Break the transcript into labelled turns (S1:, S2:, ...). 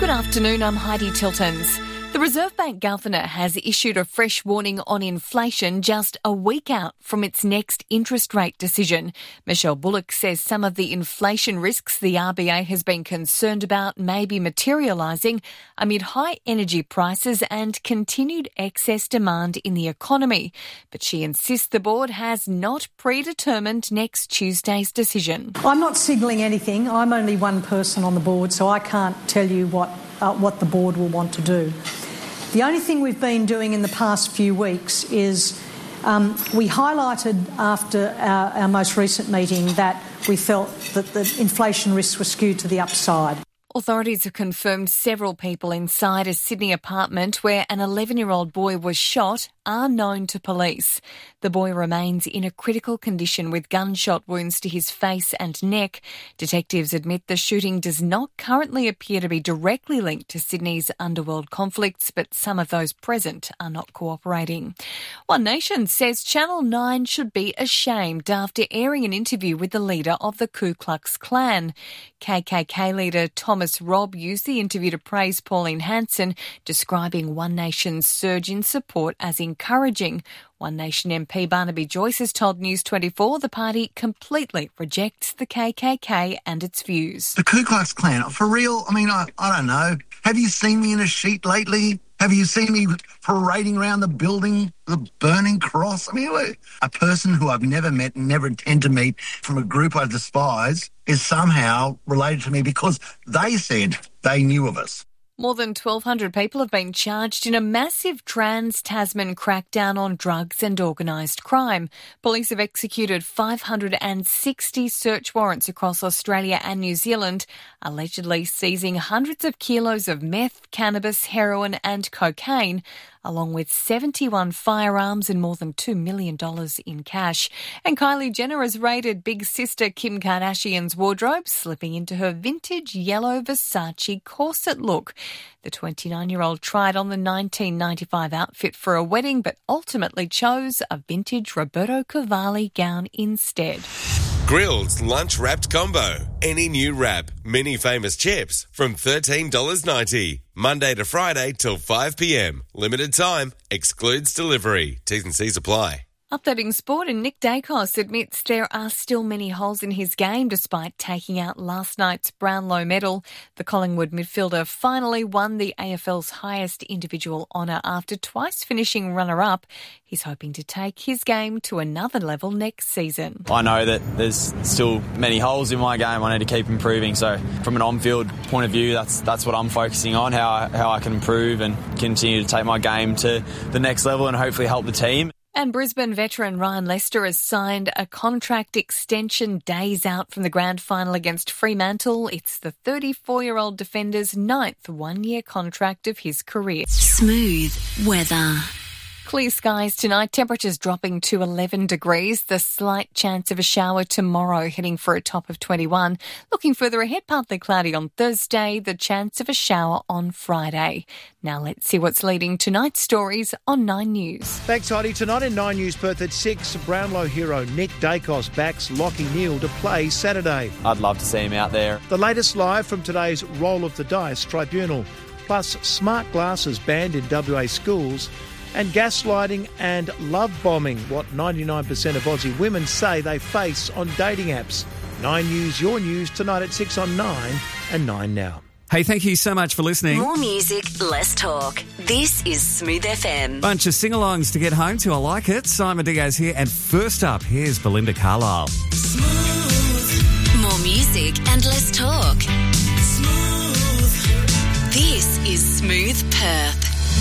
S1: Good afternoon, I'm Heidi Tiltons. The Reserve Bank Governor has issued a fresh warning on inflation just a week out from its next interest rate decision. Michelle Bullock says some of the inflation risks the RBA has been concerned about may be materialising amid high energy prices and continued excess demand in the economy. But she insists the board has not predetermined next Tuesday's decision.
S2: I'm not signalling anything. I'm only one person on the board, so I can't tell you what the board will want to do. The only thing we've been doing in the past few weeks is we highlighted after our most recent meeting that we felt that the inflation risks were skewed to the upside.
S1: Authorities have confirmed several people inside a Sydney apartment where an 11-year-old boy was shot are known to police. The boy remains in a critical condition with gunshot wounds to his face and neck. Detectives admit the shooting does not currently appear to be directly linked to Sydney's underworld conflicts, but some of those present are not cooperating. One Nation says Channel 9 should be ashamed after airing an interview with the leader of the Ku Klux Klan. KKK leader Thomas Robb used the interview to praise Pauline Hanson, describing One Nation's surge in support as encouraging. One Nation MP Barnaby Joyce has told News 24 the party completely rejects the KKK and its views.
S3: The Ku Klux Klan, for real? I mean, I don't know. Have you seen me in a sheet lately? Have you seen me parading around the building, the burning cross? I mean, a person who I've never met and never intend to meet from a group I despise is somehow related to me because they said they knew of us.
S1: More than 1,200 people have been charged in a massive trans-Tasman crackdown on drugs and organised crime. Police have executed 560 search warrants across Australia and New Zealand, allegedly seizing hundreds of kilos of meth, cannabis, heroin and cocaine, along with 71 firearms and more than $2 million in cash. And Kylie Jenner has raided big sister Kim Kardashian's wardrobe, slipping into her vintage yellow Versace corset look. The 29-year-old tried on the 1995 outfit for a wedding, but ultimately chose a vintage Roberto Cavalli gown instead.
S4: Grill's lunch wrapped combo. Any new wrap, mini famous chips from $13.90. Monday to Friday till 5 p.m. Limited time. Excludes delivery. T's and C's apply.
S1: Updating sport, and Nick Dacos admits there are still many holes in his game despite taking out last night's Brownlow medal. The Collingwood midfielder finally won the AFL's highest individual honour after twice finishing runner-up. He's hoping to take his game to another level next season.
S5: I know that there's still many holes in my game. I need to keep improving. So from an on-field point of view, that's what I'm focusing on, how I can improve and continue to take my game to the next level and hopefully help the team.
S1: And Brisbane veteran Ryan Lester has signed a contract extension days out from the grand final against Fremantle. It's the 34-year-old defender's 9th one-year contract of his career.
S6: Smooth weather.
S1: Clear skies tonight, temperatures dropping to 11 degrees. The slight chance of a shower tomorrow, heading for a top of 21. Looking further ahead, partly cloudy on Thursday, the chance of a shower on Friday. Now let's see what's leading tonight's stories on 9 News.
S7: Thanks, Heidi. Tonight in 9 News, Perth at 6, Brownlow hero Nick Dacos backs Lachie Neale to play Saturday.
S5: I'd love to see him out there.
S7: The latest live from today's Roll of the Dice tribunal, plus smart glasses banned in WA schools, and gaslighting and love bombing, what 99% of Aussie women say they face on dating apps. 9 News, your news, tonight at 6 on 9 and 9 Now.
S8: Hey, thank you so much for listening.
S6: More music, less talk. This is Smooth FM.
S8: Bunch of sing-alongs to get home to. I like it. Simon Diaz here. And first up, here's Belinda Carlisle.
S6: Smooth. More music and less talk. Smooth. This is Smooth Perth.